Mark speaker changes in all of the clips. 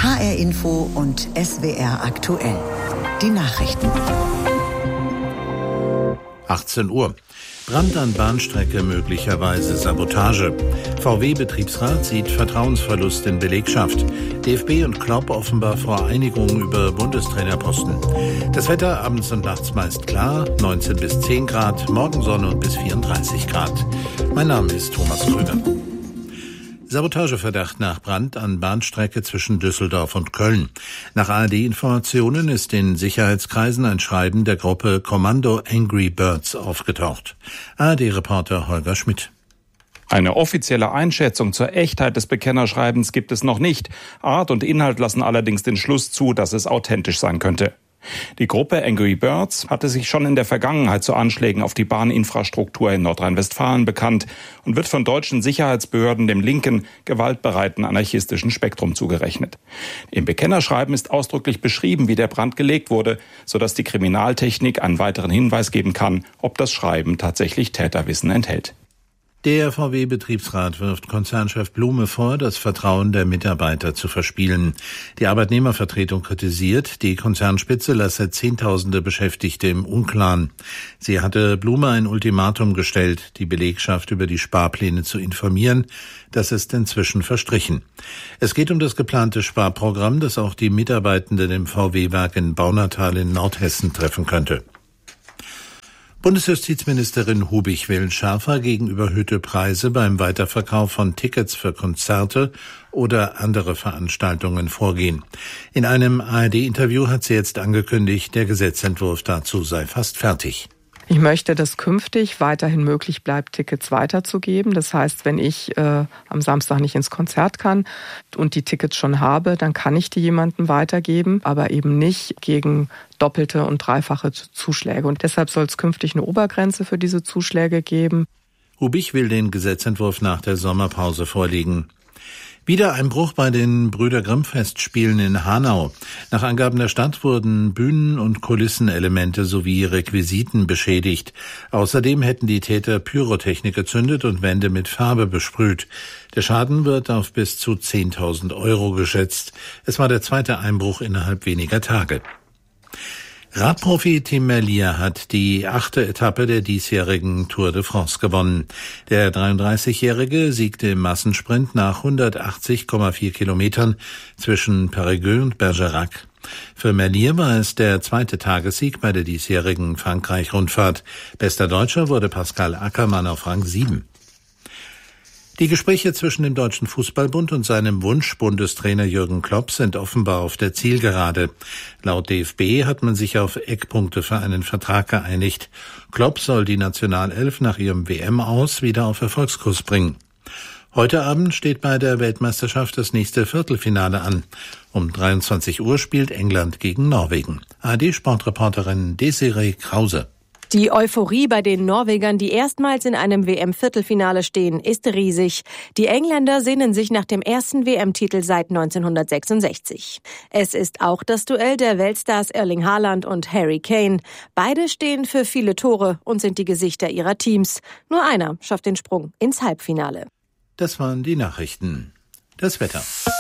Speaker 1: HR Info und SWR aktuell. Die Nachrichten.
Speaker 2: 18 Uhr. Brand an Bahnstrecke, möglicherweise Sabotage. VW-Betriebsrat sieht Vertrauensverlust in Belegschaft. DFB und Klopp offenbar vor Einigung über Bundestrainerposten. Das Wetter abends und nachts meist klar, 19 bis 10 Grad, Morgensonne und bis 34 Grad. Mein Name ist Thomas Krüger. Sabotageverdacht nach Brand an Bahnstrecke zwischen Düsseldorf und Köln. Nach ARD-Informationen ist in Sicherheitskreisen ein Schreiben der Gruppe Kommando Angry Birds aufgetaucht. ARD-Reporter Holger Schmidt.
Speaker 3: Eine offizielle Einschätzung zur Echtheit des Bekennerschreibens gibt es noch nicht. Art und Inhalt lassen allerdings den Schluss zu, dass es authentisch sein könnte. Die Gruppe Angry Birds hatte sich schon in der Vergangenheit zu Anschlägen auf die Bahninfrastruktur in Nordrhein-Westfalen bekannt und wird von deutschen Sicherheitsbehörden dem linken, gewaltbereiten anarchistischen Spektrum zugerechnet. Im Bekennerschreiben ist ausdrücklich beschrieben, wie der Brand gelegt wurde, sodass die Kriminaltechnik einen weiteren Hinweis geben kann, ob das Schreiben tatsächlich Täterwissen enthält.
Speaker 2: Der VW-Betriebsrat wirft Konzernchef Blume vor, das Vertrauen der Mitarbeiter zu verspielen. Die Arbeitnehmervertretung kritisiert, die Konzernspitze lasse Zehntausende Beschäftigte im Unklaren. Sie hatte Blume ein Ultimatum gestellt, die Belegschaft über die Sparpläne zu informieren. Das ist inzwischen verstrichen. Es geht um das geplante Sparprogramm, das auch die Mitarbeitenden im VW-Werk in Baunatal in Nordhessen treffen könnte. Bundesjustizministerin Hubig will schärfer gegen überhöhte Preise beim Weiterverkauf von Tickets für Konzerte oder andere Veranstaltungen vorgehen. In einem ARD-Interview hat sie jetzt angekündigt, der Gesetzentwurf dazu sei fast fertig.
Speaker 4: Ich möchte, dass künftig weiterhin möglich bleibt, Tickets weiterzugeben. Das heißt, wenn ich am Samstag nicht ins Konzert kann und die Tickets schon habe, dann kann ich die jemandem weitergeben, aber eben nicht gegen doppelte und dreifache Zuschläge. Und deshalb soll es künftig eine Obergrenze für diese Zuschläge geben.
Speaker 2: Hubig will den Gesetzentwurf nach der Sommerpause vorlegen. Wieder Einbruch bei den Brüder-Grimm-Festspielen in Hanau. Nach Angaben der Stadt wurden Bühnen- und Kulissenelemente sowie Requisiten beschädigt. Außerdem hätten die Täter Pyrotechnik gezündet und Wände mit Farbe besprüht. Der Schaden wird auf bis zu 10.000 € geschätzt. Es war der zweite Einbruch innerhalb weniger Tage. Radprofi Tim Merlier hat die 8. Etappe der diesjährigen Tour de France gewonnen. Der 33-Jährige siegte im Massensprint nach 180,4 Kilometern zwischen Périgueux und Bergerac. Für Merlier war es der zweite Tagessieg bei der diesjährigen Frankreich-Rundfahrt. Bester Deutscher wurde Pascal Ackermann auf Rang 7. Die Gespräche zwischen dem Deutschen Fußballbund und seinem Wunsch-Bundestrainer Jürgen Klopp sind offenbar auf der Zielgerade. Laut DFB hat man sich auf Eckpunkte für einen Vertrag geeinigt. Klopp soll die Nationalelf nach ihrem WM-Aus wieder auf Erfolgskurs bringen. Heute Abend steht bei der Weltmeisterschaft das nächste Viertelfinale an. Um 23 Uhr spielt England gegen Norwegen. ARD-Sportreporterin Desiree Krause.
Speaker 5: Die Euphorie bei den Norwegern, die erstmals in einem WM-Viertelfinale stehen, ist riesig. Die Engländer sehnen sich nach dem ersten WM-Titel seit 1966. Es ist auch das Duell der Weltstars Erling Haaland und Harry Kane. Beide stehen für viele Tore und sind die Gesichter ihrer Teams. Nur einer schafft den Sprung ins Halbfinale.
Speaker 2: Das waren die Nachrichten. Das Wetter.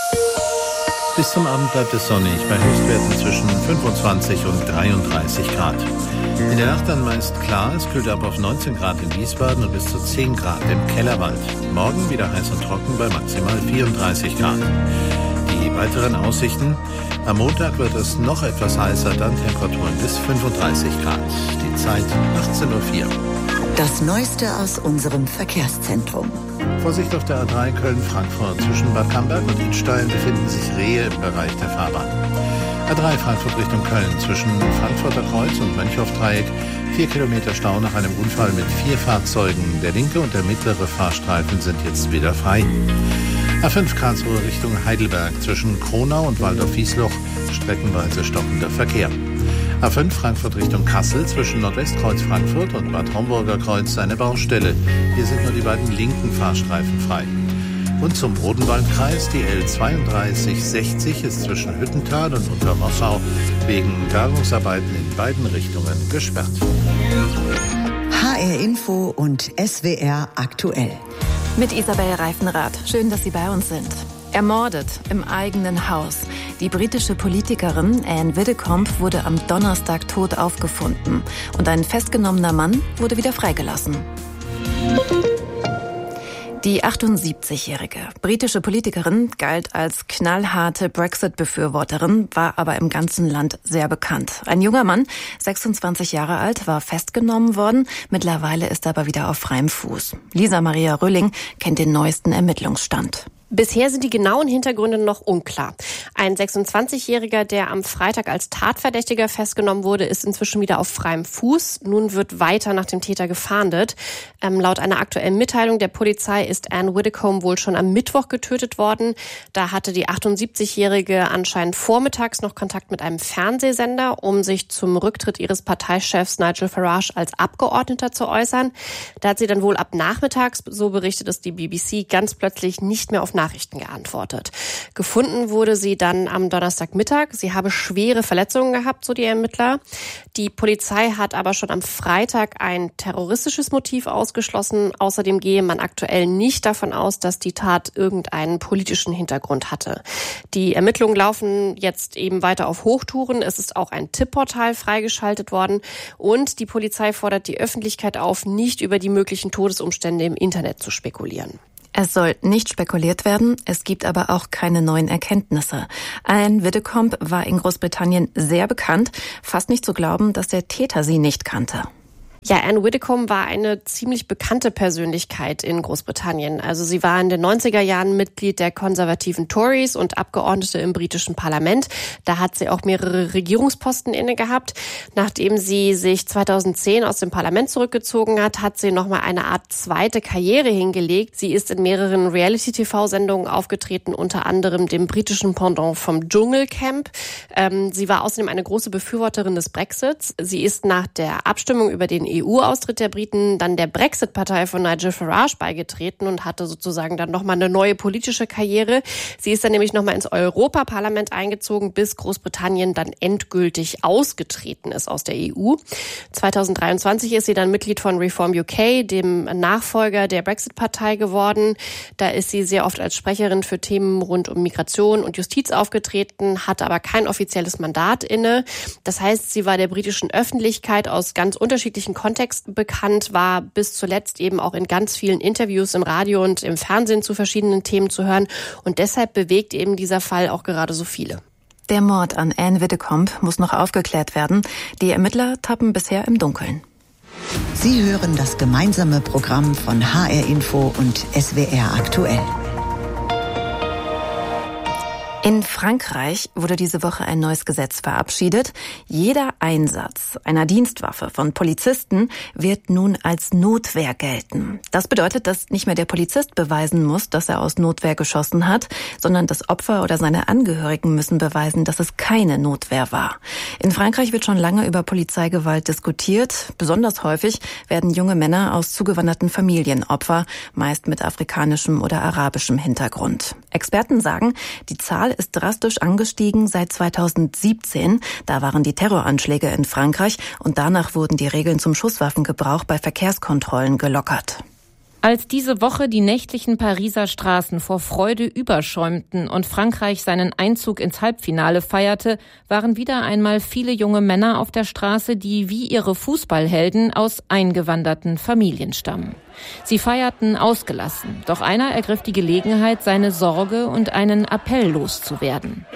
Speaker 2: Bis zum Abend bleibt es sonnig bei Höchstwerten zwischen 25 und 33 Grad. In der Nacht dann meist klar, es kühlt ab auf 19 Grad in Wiesbaden und bis zu 10 Grad im Kellerwald. Morgen wieder heiß und trocken bei maximal 34 Grad. Die weiteren Aussichten: am Montag wird es noch etwas heißer, dann Temperaturen bis 35 Grad. Die Zeit 18:04 Uhr.
Speaker 1: Das Neueste aus unserem Verkehrszentrum.
Speaker 2: Vorsicht auf der A3 Köln-Frankfurt. Zwischen Bad Camberg und Idstein befinden sich Rehe im Bereich der Fahrbahn. A3 Frankfurt Richtung Köln. Zwischen Frankfurter Kreuz und Mönchhoff-Dreieck 4 Kilometer Stau nach einem Unfall mit 4 Fahrzeugen. Der linke und der mittlere Fahrstreifen sind jetzt wieder frei. A5 Karlsruhe Richtung Heidelberg. Zwischen Kronau und Waldorf-Wiesloch streckenweise stockender Verkehr. A5 Frankfurt Richtung Kassel. Zwischen Nordwestkreuz Frankfurt und Bad Homburger Kreuz eine Baustelle. Hier sind nur die beiden linken Fahrstreifen frei. Und zum Odenwaldkreis, die L3260 ist zwischen Hüttental und Untermossau wegen Bergungsarbeiten in beiden Richtungen gesperrt.
Speaker 1: HR Info und SWR aktuell.
Speaker 6: Mit Isabel Reifenrath. Schön, dass Sie bei uns sind. Ermordet im eigenen Haus. Die britische Politikerin Anne Widdecombe wurde am Donnerstag tot aufgefunden und ein festgenommener Mann wurde wieder freigelassen. Die 78-jährige britische Politikerin galt als knallharte Brexit-Befürworterin, war aber im ganzen Land sehr bekannt. Ein junger Mann, 26 Jahre alt, war festgenommen worden. Mittlerweile ist er aber wieder auf freiem Fuß. Lisa Maria Rülling kennt den neuesten Ermittlungsstand.
Speaker 7: Bisher sind die genauen Hintergründe noch unklar. Ein 26-Jähriger, der am Freitag als Tatverdächtiger festgenommen wurde, ist inzwischen wieder auf freiem Fuß. Nun wird weiter nach dem Täter gefahndet. Laut einer aktuellen Mitteilung der Polizei ist Anne Widdecombe wohl schon am Mittwoch getötet worden. Da hatte die 78-Jährige anscheinend vormittags noch Kontakt mit einem Fernsehsender, um sich zum Rücktritt ihres Parteichefs Nigel Farage als Abgeordneter zu äußern. Da hat sie dann wohl ab nachmittags, so berichtet es die BBC, ganz plötzlich nicht mehr auf Nachrichten geantwortet. Gefunden wurde sie dann am Donnerstagmittag. Sie habe schwere Verletzungen gehabt, so die Ermittler. Die Polizei hat aber schon am Freitag ein terroristisches Motiv ausgeschlossen. Außerdem gehe man aktuell nicht davon aus, dass die Tat irgendeinen politischen Hintergrund hatte. Die Ermittlungen laufen jetzt eben weiter auf Hochtouren. Es ist auch ein Tippportal freigeschaltet worden und die Polizei fordert die Öffentlichkeit auf, nicht über die möglichen Todesumstände im Internet zu spekulieren.
Speaker 6: Es soll nicht spekuliert werden, es gibt aber auch keine neuen Erkenntnisse. Anne Widdecombe war in Großbritannien sehr bekannt, fast nicht zu glauben, dass der Täter sie nicht kannte.
Speaker 7: Ja, Anne Widdecombe war eine ziemlich bekannte Persönlichkeit in Großbritannien. Also sie war in den 90er Jahren Mitglied der konservativen Tories und Abgeordnete im britischen Parlament. Da hat sie auch mehrere Regierungsposten inne gehabt. Nachdem sie sich 2010 aus dem Parlament zurückgezogen hat, hat sie nochmal eine Art zweite Karriere hingelegt. Sie ist in mehreren Reality-TV-Sendungen aufgetreten, unter anderem dem britischen Pendant vom Dschungelcamp. Sie war außerdem eine große Befürworterin des Brexits. Sie ist nach der Abstimmung über den EU-Austritt der Briten dann der Brexit-Partei von Nigel Farage beigetreten und hatte sozusagen dann nochmal eine neue politische Karriere. Sie ist dann nämlich nochmal ins Europaparlament eingezogen, bis Großbritannien dann endgültig ausgetreten ist aus der EU. 2023 ist sie dann Mitglied von Reform UK, dem Nachfolger der Brexit-Partei geworden. Da ist sie sehr oft als Sprecherin für Themen rund um Migration und Justiz aufgetreten, hatte aber kein offizielles Mandat inne. Das heißt, sie war der britischen Öffentlichkeit aus ganz unterschiedlichen Kontexten bekannt, war bis zuletzt eben auch in ganz vielen Interviews im Radio und im Fernsehen zu verschiedenen Themen zu hören. Und deshalb bewegt eben dieser Fall auch gerade so viele.
Speaker 6: Der Mord an Anne Widdecombe muss noch aufgeklärt werden. Die Ermittler tappen bisher im Dunkeln.
Speaker 1: Sie hören das gemeinsame Programm von HR Info und SWR aktuell.
Speaker 6: In Frankreich wurde diese Woche ein neues Gesetz verabschiedet. Jeder Einsatz einer Dienstwaffe von Polizisten wird nun als Notwehr gelten. Das bedeutet, dass nicht mehr der Polizist beweisen muss, dass er aus Notwehr geschossen hat, sondern das Opfer oder seine Angehörigen müssen beweisen, dass es keine Notwehr war. In Frankreich wird schon lange über Polizeigewalt diskutiert. Besonders häufig werden junge Männer aus zugewanderten Familien Opfer, meist mit afrikanischem oder arabischem Hintergrund. Experten sagen, die Zahl ist drastisch angestiegen seit 2017. Da waren die Terroranschläge in Frankreich und danach wurden die Regeln zum Schusswaffengebrauch bei Verkehrskontrollen gelockert.
Speaker 8: Als diese Woche die nächtlichen Pariser Straßen vor Freude überschäumten und Frankreich seinen Einzug ins Halbfinale feierte, waren wieder einmal viele junge Männer auf der Straße, die wie ihre Fußballhelden aus eingewanderten Familien stammen. Sie feierten ausgelassen, doch einer ergriff die Gelegenheit, seine Sorge und einen Appell loszuwerden.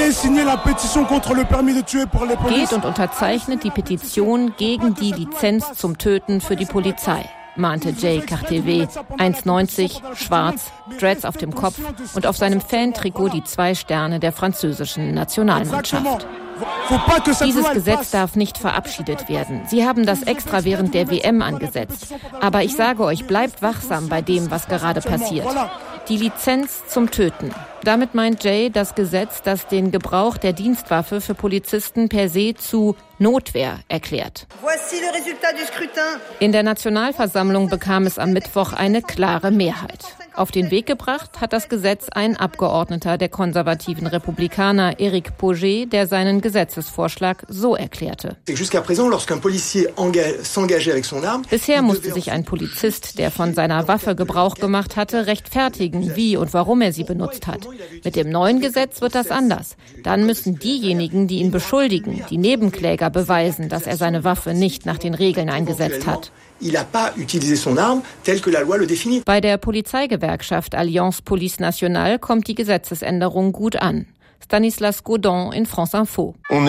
Speaker 8: Geht und unterzeichnet die Petition gegen die Lizenz zum Töten für die Polizei, mahnte Jay Cartevet, 1,90, schwarz, Dreads auf dem Kopf und auf seinem Fantrikot die 2 Sterne der französischen Nationalmannschaft. Dieses Gesetz darf nicht verabschiedet werden. Sie haben das extra während der WM angesetzt. Aber ich sage euch, bleibt wachsam bei dem, was gerade passiert. Die Lizenz zum Töten. Damit meint Jay das Gesetz, das den Gebrauch der Dienstwaffe für Polizisten per se zu Notwehr erklärt. In der Nationalversammlung bekam es am Mittwoch eine klare Mehrheit. Auf den Weg gebracht hat das Gesetz ein Abgeordneter der konservativen Republikaner, Éric Pauget, der seinen Gesetzesvorschlag so erklärte. Bisher musste sich ein Polizist, der von seiner Waffe Gebrauch gemacht hatte, rechtfertigen, wie und warum er sie benutzt hat. Mit dem neuen Gesetz wird das anders. Dann müssen diejenigen, die ihn beschuldigen, die Nebenkläger beweisen, dass er seine Waffe nicht nach den Regeln eingesetzt hat. Bei der Polizeigewerkschaft Alliance Police Nationale kommt die Gesetzesänderung gut an. Stanislas Godon in France Info. Man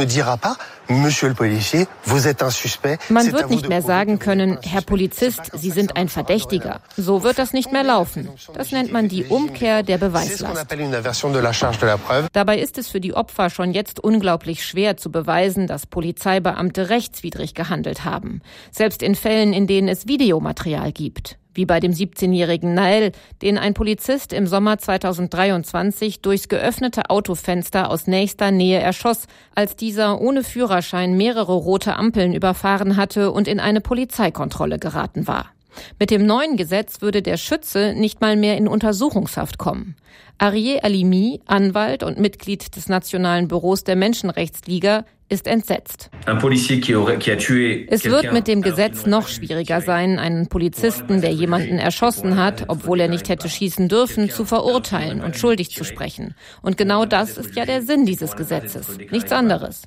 Speaker 8: wird nicht mehr sagen können, Herr Polizist, Sie sind ein Verdächtiger. So wird das nicht mehr laufen. Das nennt man die Umkehr der Beweislast. Dabei ist es für die Opfer schon jetzt unglaublich schwer zu beweisen, dass Polizeibeamte rechtswidrig gehandelt haben. Selbst in Fällen, in denen es Videomaterial gibt. Wie bei dem 17-jährigen Nael, den ein Polizist im Sommer 2023 durchs geöffnete Autofenster aus nächster Nähe erschoss, als dieser ohne Führerschein mehrere rote Ampeln überfahren hatte und in eine Polizeikontrolle geraten war. Mit dem neuen Gesetz würde der Schütze nicht mal mehr in Untersuchungshaft kommen. Arié Halimi, Anwalt und Mitglied des Nationalen Büros der Menschenrechtsliga, ist entsetzt. Es wird mit dem Gesetz noch schwieriger sein, einen Polizisten, der jemanden erschossen hat, obwohl er nicht hätte schießen dürfen, zu verurteilen und schuldig zu sprechen. Und genau das ist ja der Sinn dieses Gesetzes. Nichts anderes.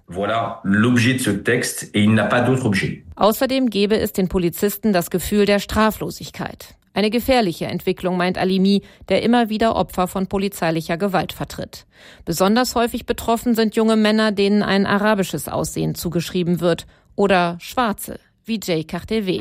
Speaker 8: Außerdem gäbe es den Polizisten das Gefühl der Straflosigkeit. Eine gefährliche Entwicklung, meint Halimi, der immer wieder Opfer von polizeilicher Gewalt vertritt. Besonders häufig betroffen sind junge Männer, denen ein arabisches Aussehen zugeschrieben wird, oder Schwarze, wie Jay Cartevet.